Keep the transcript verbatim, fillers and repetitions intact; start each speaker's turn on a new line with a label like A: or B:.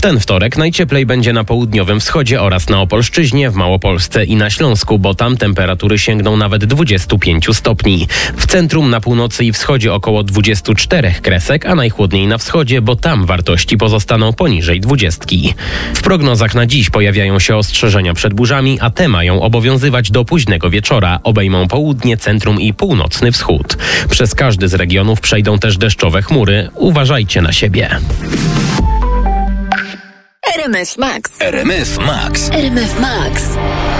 A: ten wtorek najcieplej będzie na południowym wschodzie oraz na Opolszczyźnie, w Małopolsce i na Śląsku, bo tam temperatury sięgną nawet dwudziestu pięciu stopni. W centrum, na północy i wschodzie około dwudziestu czterech kresek, a najchłodniej na wschodzie, bo tam wartości pozostaną poniżej dwudziestki. W prognozach na dziś pojawiają się ostrzeżenia przed burzami, a te mają obowiązywać do późnego wieczora. Obejmą południe, centrum i północny wschód. Przez każdy z regionów przejdą też deszczowe chmury. Uważajcie na siebie.
B: R M F Max.
C: R M F Max.
B: R M F Max.